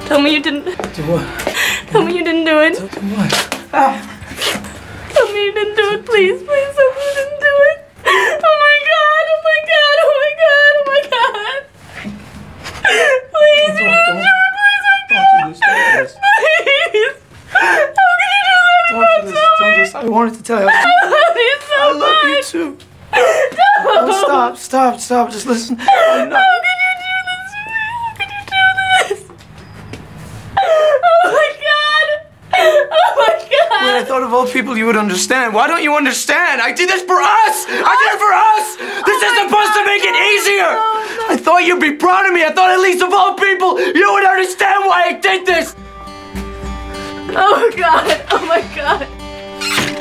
Tell me you didn't. Do what? Tell me you didn't do it. Do what? Ah. Tell me you didn't do it, please. Please tell me you didn't do it. Oh my god, oh my god, oh my god, oh my god. Please, you didn't do it. Please don't do it. Please. How can you do that about Don't do this. I wanted to tell you. I love you so I love you much. too. No. Oh, stop. Just listen. How can you do this to me? How can you do this? Oh my god. Oh my god. When I thought of all people you would understand. Why don't you understand? I did this for us! I did it for us! This is supposed to make it easier! I thought you'd be proud of me. I thought at least of all people you would understand why I did this! Oh my god. Oh my god.